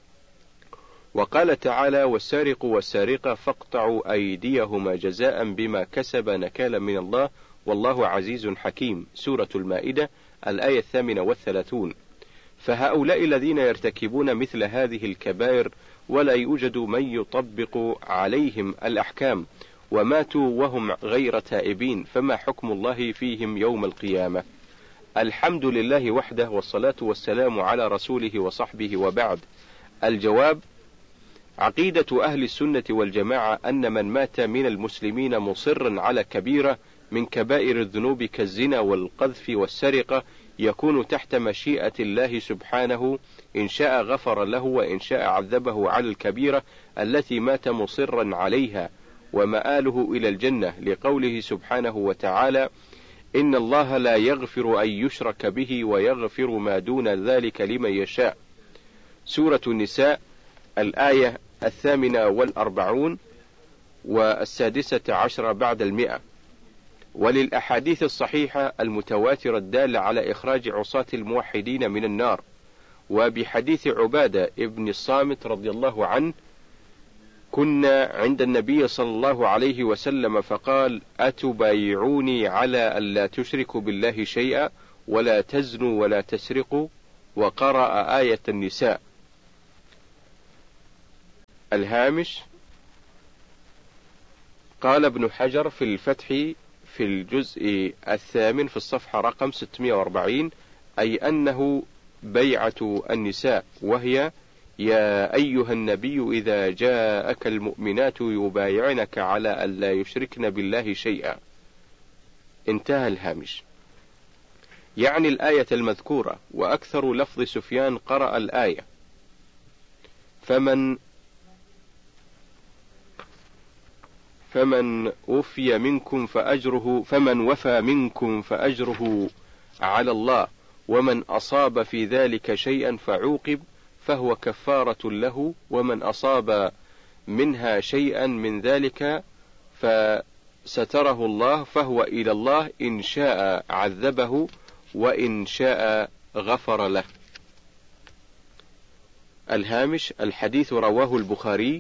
وقال تعالى: والسارق والسارقة فاقطعوا أيديهما جزاء بما كسب نكالا من الله والله عزيز حكيم، سورة المائدة الآية الثامنة والثلاثون. فهؤلاء الذين يرتكبون مثل هذه الكبائر ولا يوجد من يطبق عليهم الأحكام، وماتوا وهم غير تائبين، فما حكم الله فيهم يوم القيامة؟ الحمد لله وحده، والصلاة والسلام على رسوله وصحبه، وبعد. الجواب: عقيدة أهل السنة والجماعة أن من مات من المسلمين مصرا على كبيرة من كبائر الذنوب كالزنا والقذف والسرقة يكون تحت مشيئة الله سبحانه، إن شاء غفر له وإن شاء عذبه على الكبيرة التي مات مصرا عليها، ومآله إلى الجنة، لقوله سبحانه وتعالى: إن الله لا يغفر أن يشرك به ويغفر ما دون ذلك لمن يشاء، سورة النساء الآية الثامنة والأربعون والسادسة عشرة بعد المئة. وللأحاديث الصحيحة المتواترة الدالة على إخراج عصاة الموحدين من النار. وبحديث عبادة ابن الصامت رضي الله عنه كنا عند النبي صلى الله عليه وسلم فقال: أتبايعوني على ألا تشركوا بالله شيئا ولا تزنوا ولا تسرقوا، وقرأ آية النساء. الهامش: قال ابن حجر في الفتح في الجزء الثامن في الصفحة رقم ستمائة وأربعين: أي أنه بيعة النساء، وهي: يا أيها النبي إذا جاءك المؤمنات يبايعنك على ألا يشركن بالله شيئا. انتهى الهامش. يعني الآية المذكورة، وأكثر لفظ سفيان قرأ الآية: فمن فمن وفي منكم فأجره فمن وفى منكم فأجره على الله، ومن أصاب في ذلك شيئا فعوقب فهو كفارة له، ومن أصاب منها شيئا من ذلك فستره الله فهو إلى الله، إن شاء عذبه وإن شاء غفر له. الهامش: الحديث رواه البخاري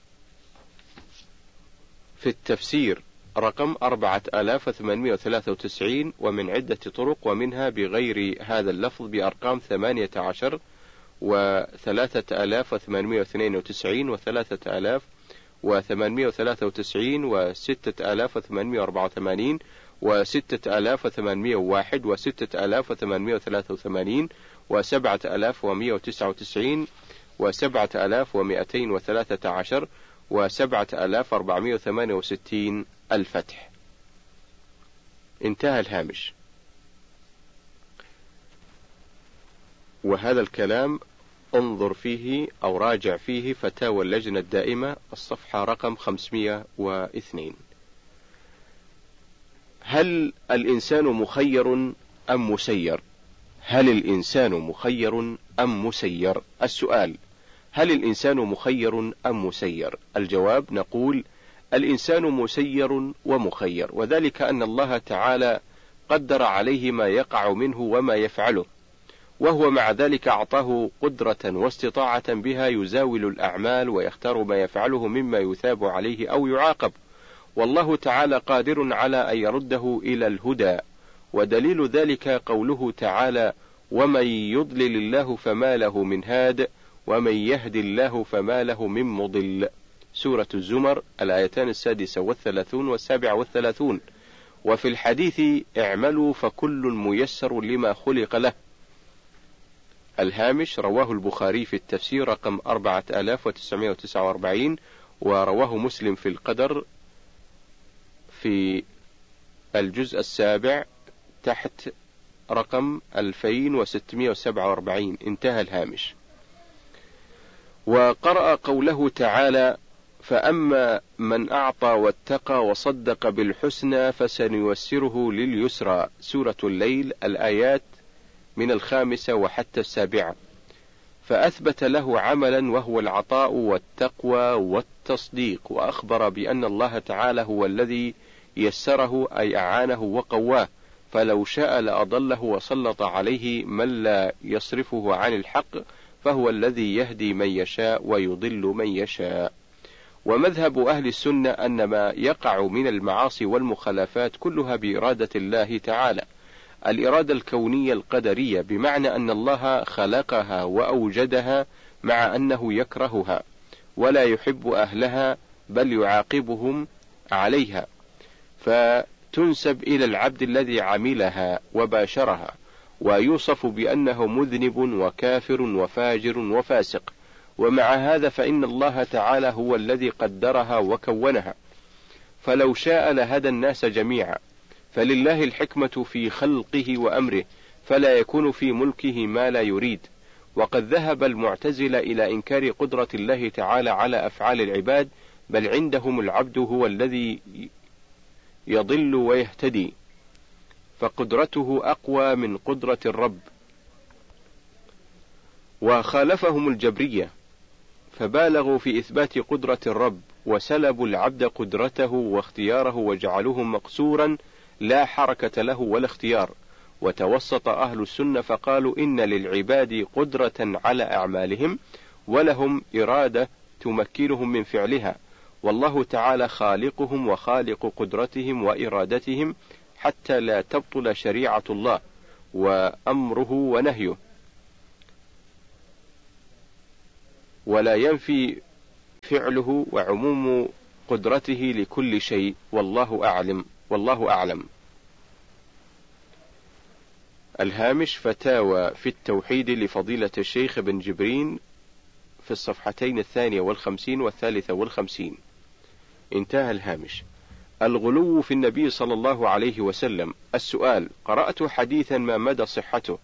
في التفسير رقم أربعة آلاف وثمانمائة وثلاثة وتسعين، ومن عدة طرق، ومنها بغير هذا اللفظ بأرقام ثمانية عشر وثلاثة آلاف وثمانمائة واثنين وتسعين وثلاثة آلاف وثمانمائة وثلاثة وتسعين وستة آلاف وثمانمائة وأربعة وثمانين وستة آلاف وثمانمائة وواحد وستة آلاف وثمانمائة وثلاثة وثمانين وسبعة آلاف ومائة وتسعة وتسعين وسبعة آلاف ومائتين وثلاثة عشر وسبعة آلاف وأربعمائة وثمانية وستين. الفتح. انتهى الهامش. وهذا الكلام انظر فيه أو راجع فيه فتاوى اللجنة الدائمة الصفحة رقم خمسمائة واثنين. هل الإنسان مخير أم مسير؟ هل الإنسان مخير أم مسير؟ السؤال: هل الإنسان مخير أم مسير؟ الجواب: نقول الإنسان مسير ومخير، وذلك أن الله تعالى قدر عليه ما يقع منه وما يفعله، وهو مع ذلك أعطاه قدرة واستطاعة بها يزاول الأعمال ويختار ما يفعله مما يثاب عليه أو يعاقب، والله تعالى قادر على أن يرده إلى الهدى، ودليل ذلك قوله تعالى: ومن يضلل الله فما له من هاد ومن يهدي الله فما له من مضل. سورة الزمر الآيتان السادسة والثلاثون والسابعة والثلاثون. وفي الحديث: اعملوا فكل ميسر لما خلق له. الهامش: رواه البخاري في التفسير رقم أربعة آلاف وتسعمائة وتسعة وأربعين، ورواه مسلم في القدر في الجزء السابع تحت رقم ألفين وستمائة وسبعة وأربعين. انتهى الهامش. وقرأ قوله تعالى: فأما من أعطى واتقى وصدق بالحسنى فسنيسره لليسرى. سورة الليل الآيات من الخامسة وحتى السابعة. فأثبت له عملا وهو العطاء والتقوى والتصديق، وأخبر بأن الله تعالى هو الذي يسره أي أعانه وقواه، فلو شاء لأضله وسلط عليه من لا يصرفه عن الحق، فهو الذي يهدي من يشاء ويضل من يشاء. ومذهب أهل السنة أن ما يقع من المعاصي والمخالفات كلها بإرادة الله تعالى، الإرادة الكونية القدرية، بمعنى أن الله خلقها وأوجدها مع أنه يكرهها ولا يحب أهلها بل يعاقبهم عليها، فتنسب إلى العبد الذي عملها وباشرها، ويوصف بأنه مذنب وكافر وفاجر وفاسق. ومع هذا فإن الله تعالى هو الذي قدرها وكونها، فلو شاء لهدى الناس جميعا، فلله الحكمة في خلقه وأمره، فلا يكون في ملكه ما لا يريد. وقد ذهب المعتزلة إلى إنكار قدرة الله تعالى على أفعال العباد، بل عندهم العبد هو الذي يضل ويهتدي، فقدرته أقوى من قدرة الرب. وخالفهم الجبرية فبالغوا في إثبات قدرة الرب، وسلبوا العبد قدرته واختياره وجعلوه مقصورا لا حركة له ولا اختيار. وتوسط أهل السنة فقالوا إن للعباد قدرة على أعمالهم، ولهم إرادة تمكنهم من فعلها، والله تعالى خالقهم وخالق قدرتهم وإرادتهم، حتى لا تبطل شريعة الله وأمره ونهيه، ولا ينفي فعله وعموم قدرته لكل شيء، والله أعلم والله أعلم. الهامش: فتاوى في التوحيد لفضيلة الشيخ بن جبرين في الصفحتين الثانية والخمسين والثالثة والخمسين. انتهى الهامش. الغلو في النبي صلى الله عليه وسلم. السؤال: قرأت حديثا ما مدى صحته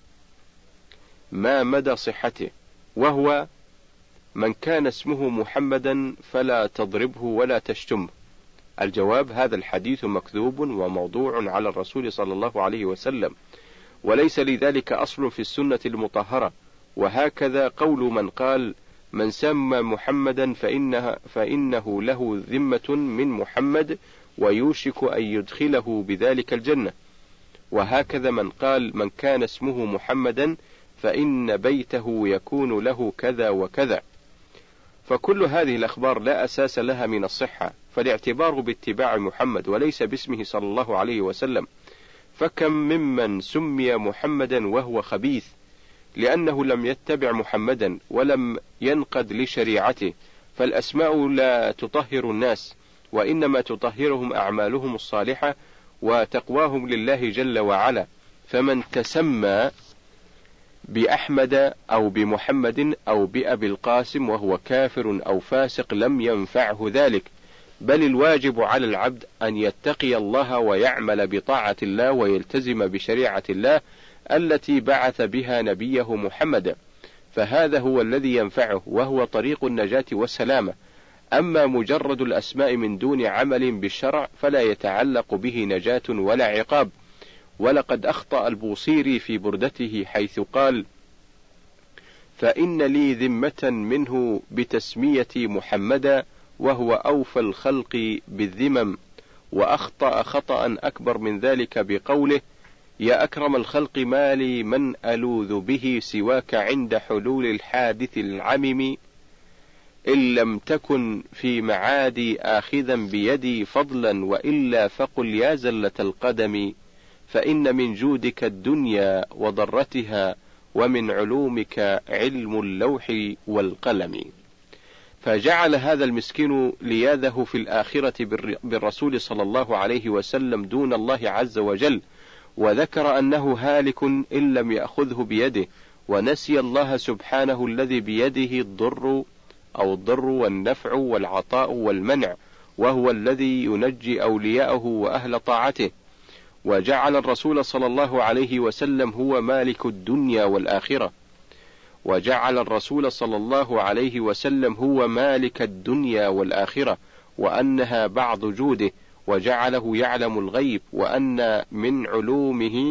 ما مدى صحته وهو: من كان اسمه محمدا فلا تضربه ولا تشتمه. الجواب: هذا الحديث مكذوب وموضوع على الرسول صلى الله عليه وسلم، وليس لذلك أصل في السنة المطهرة، وهكذا قول من قال: من سمى محمدا فإنها فإنه له ذمة من محمد ويوشك أن يدخله بذلك الجنة، وهكذا من قال: من كان اسمه محمدا فإن بيته يكون له كذا وكذا. فكل هذه الأخبار لا أساس لها من الصحة، فالاعتبار باتباع محمد وليس باسمه صلى الله عليه وسلم. فكم ممن سمي محمدا وهو خبيث لأنه لم يتبع محمدا ولم ينقد لشريعته. فالأسماء لا تطهر الناس، وإنما تطهرهم أعمالهم الصالحة وتقواهم لله جل وعلا. فمن تسمى بأحمد أو بمحمد أو بأبي القاسم وهو كافر أو فاسق لم ينفعه ذلك، بل الواجب على العبد أن يتقي الله ويعمل بطاعة الله ويلتزم بشريعة الله التي بعث بها نبيه محمد، فهذا هو الذي ينفعه وهو طريق النجاة والسلامة. أما مجرد الأسماء من دون عمل بالشرع فلا يتعلق به نجاة ولا عقاب. ولقد أخطأ البوصيري في بردته حيث قال: فإن لي ذمة منه بتسميتي محمدا وهو أوفى الخلق بالذمم. وأخطأ خطأ أكبر من ذلك بقوله: يا أكرم الخلق ما لي من ألوذ به سواك عند حلول الحادث العمم، إن لم تكن في معادي آخذا بيدي فضلا وإلا فقل يا زلة القدم، فإن من جودك الدنيا وضرتها ومن علومك علم اللوح والقلم. فجعل هذا المسكين لياذه في الآخرة بالرسول صلى الله عليه وسلم دون الله عز وجل، وذكر أنه هالك إن لم يأخذه بيده، ونسي الله سبحانه الذي بيده الضر أو الضر والنفع والعطاء والمنع، وهو الذي ينجي أولياءه وأهل طاعته. وجعل الرسول صلى الله عليه وسلم هو مالك الدنيا والآخرة وجعل الرسول صلى الله عليه وسلم هو مالك الدنيا والآخرة وأنها بعض جوده، وجعله يعلم الغيب، وأن من علومه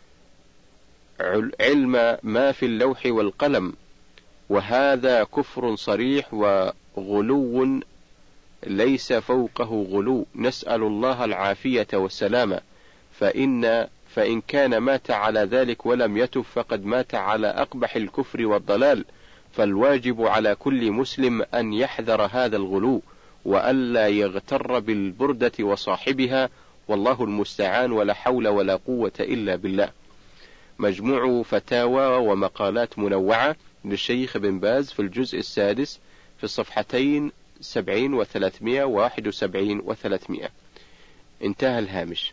علم ما في اللوح والقلم. وهذا كفر صريح وغلو ليس فوقه غلو، نسأل الله العافية والسلامة. فإن فإن كان مات على ذلك ولم يتب فقد مات على أقبح الكفر والضلال. فالواجب على كل مسلم أن يحذر هذا الغلو وألا يغتر بالبردة وصاحبها، والله المستعان، ولا حول ولا قوة إلا بالله. مجموع فتاوى ومقالات منوعة للشيخ بن باز في الجزء السادس في الصفحتين سبعين وثلاثمائة وواحد وسبعين وثلاثمائة. انتهى الهامش.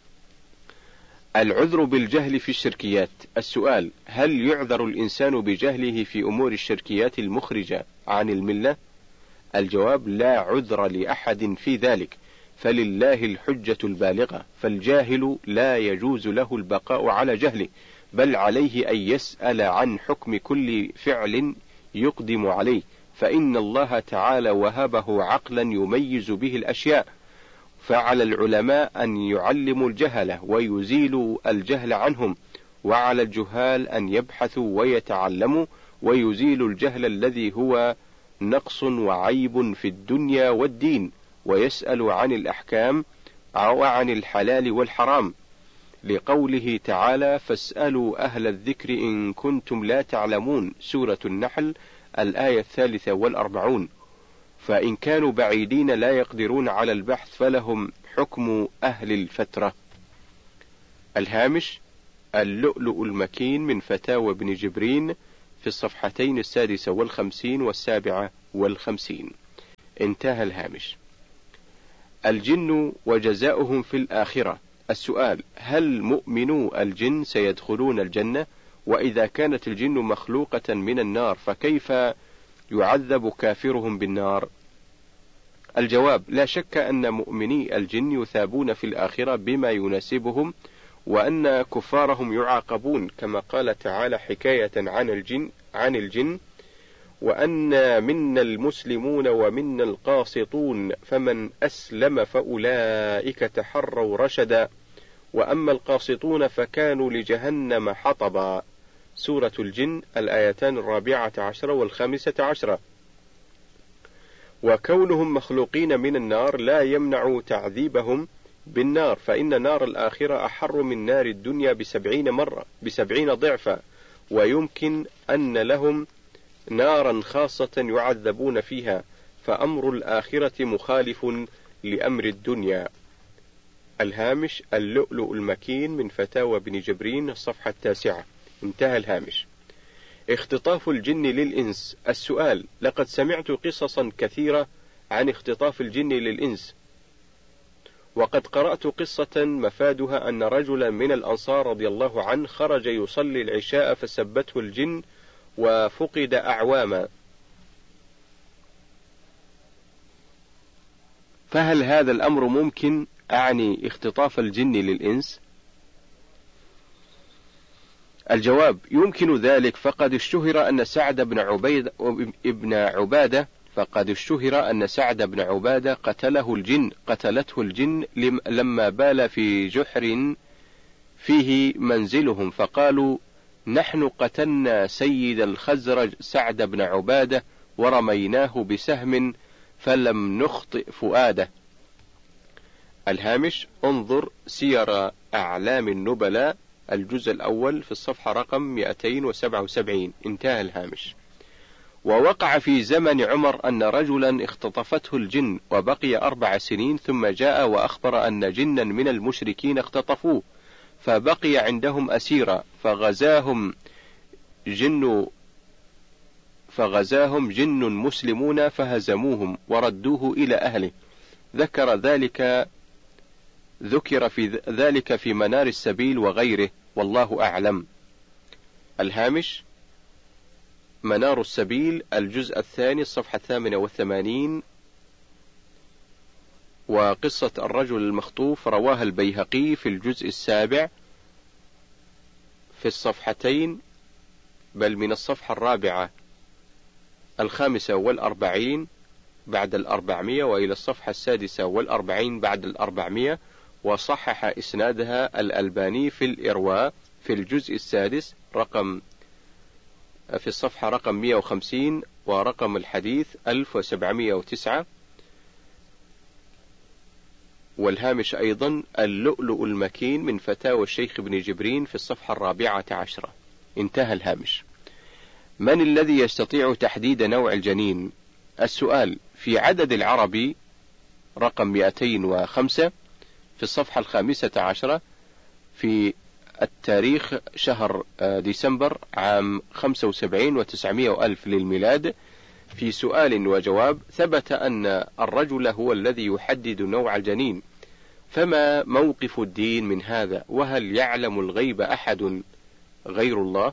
العذر بالجهل في الشركيات. السؤال: هل يعذر الإنسان بجهله في أمور الشركيات المخرجة عن الملة؟ الجواب: لا عذر لأحد في ذلك، فلله الحجة البالغة، فالجاهل لا يجوز له البقاء على جهله، بل عليه أن يسأل عن حكم كل فعل يقدم عليه، فإن الله تعالى وهبه عقلا يميز به الأشياء. فعلى العلماء أن يعلموا الجهلة ويزيلوا الجهل عنهم، وعلى الجهال أن يبحثوا ويتعلموا ويزيلوا الجهل الذي هو نقص وعيب في الدنيا والدين، ويسألوا عن الأحكام أو عن الحلال والحرام، لقوله تعالى: فاسألوا أهل الذكر إن كنتم لا تعلمون، سورة النحل الآية الثالثة والأربعون. فإن كانوا بعيدين لا يقدرون على البحث فلهم حكم أهل الفترة. الهامش: اللؤلؤ المكين من فتاوى ابن جبرين في الصفحتين السادسة والخمسين والسابعة والخمسين. انتهى الهامش. الجن وجزاؤهم في الآخرة. السؤال: هل مؤمنو الجن سيدخلون الجنة؟ وإذا كانت الجن مخلوقة من النار فكيف يعذب كافرهم بالنار؟ الجواب: لا شك أن مؤمني الجن يثابون في الآخرة بما يناسبهم، وأن كفارهم يعاقبون، كما قال تعالى حكاية عن الجن عن الجن: وأن منا المسلمون ومنا القاسطون فمن أسلم فأولئك تحروا رشدا وأما القاسطون فكانوا لجهنم حطبا. سورة الجن الآيتان الرابعة عشرة والخامسة عشرة. وكونهم مخلوقين من النار لا يمنع تعذيبهم بالنار، فإن نار الآخرة أحر من نار الدنيا بسبعين مرة بسبعين ضعفا، ويمكن أن لهم نارا خاصة يعذبون فيها، فأمر الآخرة مخالف لأمر الدنيا. الهامش: اللؤلؤ المكين من فتاوى ابن جبرين الصفحة التاسعة. انتهى الهامش. اختطاف الجن للإنس. السؤال: لقد سمعت قصصا كثيرة عن اختطاف الجن للإنس، وقد قرأت قصة مفادها أن رجلا من الأنصار رضي الله عنه خرج يصلي العشاء فسبته الجن وفقد أعواما، فهل هذا الأمر ممكن؟ أعني اختطاف الجن للإنس. الجواب: يمكن ذلك، فقد اشتهر أن سعد بن عبيد ابن عبادة فقد اشتهر أن سعد بن عبادة قتله الجن قتلته الجن لما بال في جحر فيه منزلهم، فقالوا: نحن قتلنا سيد الخزرج سعد بن عبادة ورميناه بسهم فلم نخطئ فؤاده. الهامش: انظر سير أعلام النبلاء الجزء الأول في الصفحة رقم مئتين وسبعة وسبعين. انتهى الهامش. ووقع في زمن عمر أن رجلا اختطفته الجن وبقي أربع سنين، ثم جاء وأخبر أن جنا من المشركين اختطفوه، فبقي عندهم أسيرا، فغزاهم جن فغزاهم جن مسلمون فهزموهم وردوه إلى أهله. ذكر ذلك ذكر في ذلك في منار السبيل وغيره، والله أعلم. الهامش: منار السبيل الجزء الثاني الصفحة الثامنة والثمانين. وقصة الرجل المخطوف رواها البيهقي في الجزء السابع في الصفحتين، بل من الصفحة الرابعة الخامسة والأربعين بعد الأربعمية وإلى الصفحة السادسة والأربعين بعد الأربعمية، وصحح إسنادها الألباني في الإرواء في الجزء السادس رقم في الصفحة رقم مئة وخمسين ورقم الحديث ألف وسبعمئة وتسعة. والهامش أيضا: اللؤلؤ المكين من فتاوى الشيخ ابن جبرين في الصفحة الرابعة عشرة. انتهى الهامش. من الذي يستطيع تحديد نوع الجنين؟ السؤال: في عدد العربي رقم مئتين وخمسة في الصفحة الخامسة عشرة في التاريخ شهر ديسمبر عام خمسة وسبعين وتسعمائة وألف للميلاد، في سؤال وجواب ثبت أن الرجل هو الذي يحدد نوع الجنين، فما موقف الدين من هذا؟ وهل يعلم الغيب أحد غير الله؟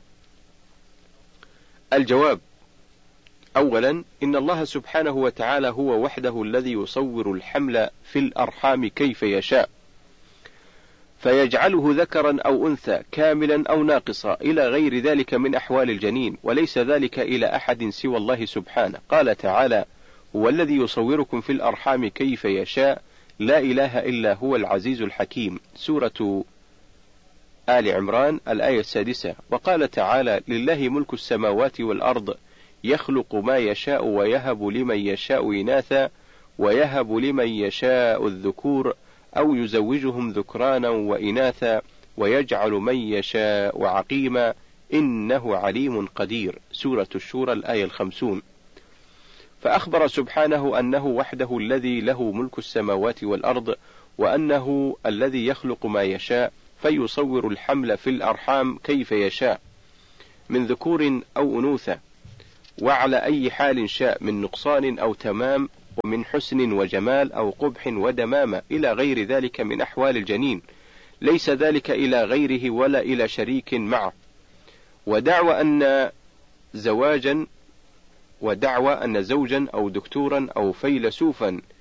الجواب: أولا، إن الله سبحانه وتعالى هو وحده الذي يصور الحمل في الأرحام كيف يشاء، فيجعله ذكرا أو أنثى كاملا أو ناقصا إلى غير ذلك من أحوال الجنين، وليس ذلك إلى أحد سوى الله سبحانه. قال تعالى: هو الذي يصوركم في الأرحام كيف يشاء لا إله إلا هو العزيز الحكيم. سورة آل عمران الآية السادسة. وقال تعالى: لله ملك السماوات والأرض يخلق ما يشاء ويهب لمن يشاء إناثا ويهب لمن يشاء الذكور أو يزوجهم ذكرانا وإناثا ويجعل من يشاء عقيما إنه عليم قدير. سورة الشورى الآية الخمسون. فأخبر سبحانه أنه وحده الذي له ملك السماوات والأرض، وأنه الذي يخلق ما يشاء، فيصور الحمل في الأرحام كيف يشاء من ذكور أو أنوثة، وعلى أي حال شاء من نقصان أو تمام، ومن حسن وجمال أو قبح ودمامة إلى غير ذلك من أحوال الجنين، ليس ذلك إلى غيره ولا إلى شريك معه. ودعوى أن زواجا ودعوى أن زوجا أو دكتورا أو فيلسوفا